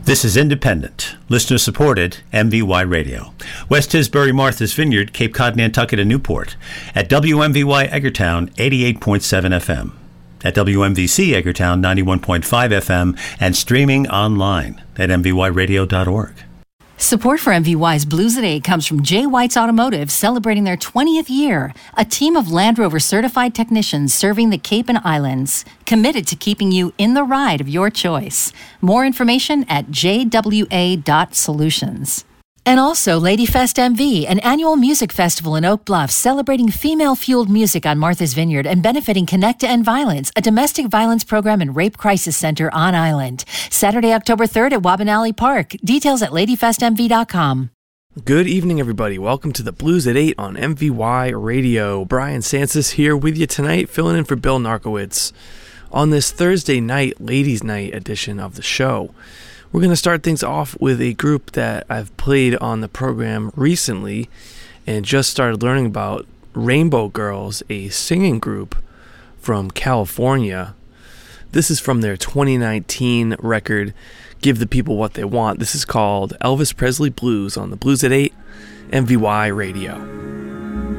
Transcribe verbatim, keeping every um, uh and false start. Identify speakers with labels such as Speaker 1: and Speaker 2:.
Speaker 1: This is independent, listener-supported M V Y Radio. West Tisbury, Martha's Vineyard, Cape Cod, Nantucket, and Newport. At W M V Y Edgartown, eighty-eight point seven F M. At W M V C Edgartown, ninety-one point five F M. And streaming online at m v y radio dot org.
Speaker 2: Support for M V Y's Blues at eight comes from J. White's Automotive, celebrating their twentieth year. A team of Land Rover certified technicians serving the Cape and Islands, committed to keeping you in the ride of your choice. More information at j w a dot solutions. And also Ladyfest M V, an annual music festival in Oak Bluff celebrating female-fueled music on Martha's Vineyard and benefiting Connect to End Violence, a domestic violence program and rape crisis center on island. Saturday, October third at Wabanali Park. Details at lady fest m v dot com.
Speaker 3: Good evening, everybody. Welcome to the Blues at eight on M V Y Radio. Brian Sansis here with you tonight, filling in for Bill Narkowitz on this Thursday night, Ladies' Night edition of the show. We're going to start things off with a group that I've played on the program recently and just started learning about, Rainbow Girls, a singing group from California. This is from their twenty nineteen record, Give the People What They Want. This is called Elvis Presley Blues on the Blues at eight, M V Y Radio.